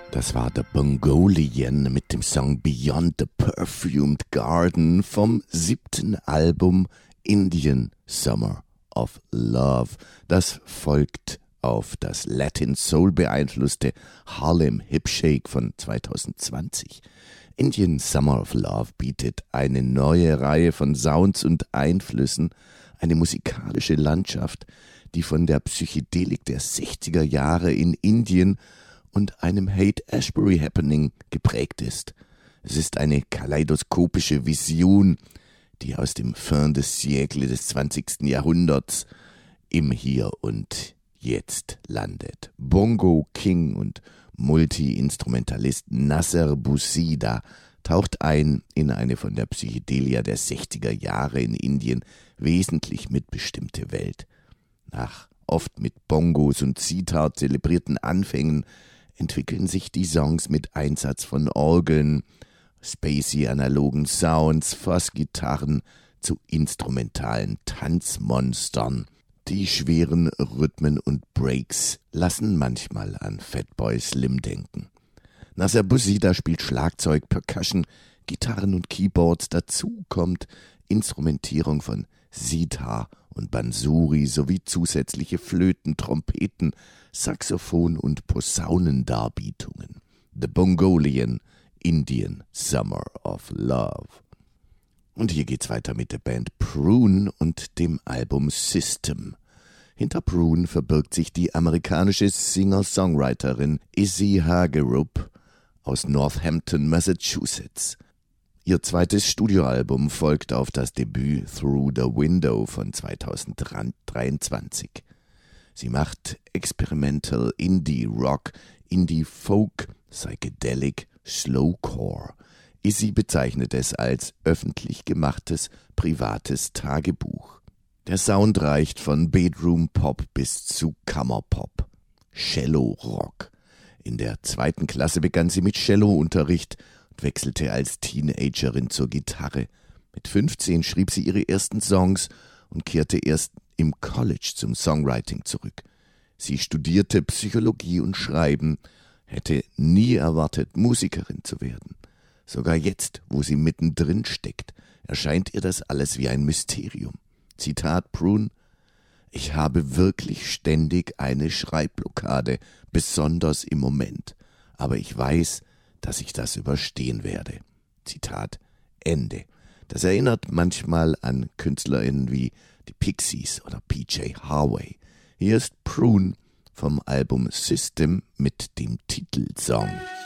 Das war The Bongolian mit dem Song Beyond the Perfumed Garden vom 7. Album Indian Summer of Love. Das folgt auf das Latin Soul beeinflusste Harlem Hip Shake von 2020. Indian Summer of Love bietet eine neue Reihe von Sounds und Einflüssen, eine musikalische Landschaft, die von der Psychedelik der 60er Jahre in Indien und einem Haight-Ashbury-Happening geprägt ist. Es ist eine kaleidoskopische Vision, die aus dem Fin de siècle des 20. Jahrhunderts im Hier und Jetzt landet. Bongo King und Multi-Instrumentalist Nasser Bousida taucht ein in eine von der Psychedelia der 60er Jahre in Indien wesentlich mitbestimmte Welt. Nach oft mit Bongos und Sitar zelebrierten Anfängen entwickeln sich die Songs mit Einsatz von Orgeln, spacey analogen Sounds, Fassgitarren zu instrumentalen Tanzmonstern. Die schweren Rhythmen und Breaks lassen manchmal an Fatboy Slim denken. Nasser Bousida spielt Schlagzeug, Percussion, Gitarren und Keyboards. Dazu kommt Instrumentierung von Sitar und Bansuri sowie zusätzliche Flöten, Trompeten, Saxophon und Posaunendarbietungen. The Bongolian Indian Summer of Love. Und hier geht's weiter mit der Band Prune und dem Album System. Hinter Prune verbirgt sich die amerikanische Singer-Songwriterin Izzy Hagerup aus Northampton, Massachusetts. Ihr zweites Studioalbum folgt auf das Debüt Through the Window von 2023. Sie macht Experimental Indie Rock, Indie Folk, Psychedelic, Slowcore. Izzy bezeichnet es als öffentlich gemachtes, privates Tagebuch. Der Sound reicht von Bedroom Pop bis zu Kammerpop. Cello Rock. In der 2. Klasse begann sie mit Cellounterricht und wechselte als Teenagerin zur Gitarre. Mit 15 schrieb sie ihre ersten Songs und kehrte erst im College zum Songwriting zurück. Sie studierte Psychologie und Schreiben, hätte nie erwartet, Musikerin zu werden. Sogar jetzt, wo sie mittendrin steckt, erscheint ihr das alles wie ein Mysterium. Zitat Prune: Ich habe wirklich ständig eine Schreibblockade, besonders im Moment. Aber ich weiß, dass ich das überstehen werde. Zitat Ende. Das erinnert manchmal an KünstlerInnen wie die Pixies oder PJ Harvey. Hier ist Prune vom Album System mit dem Titelsong.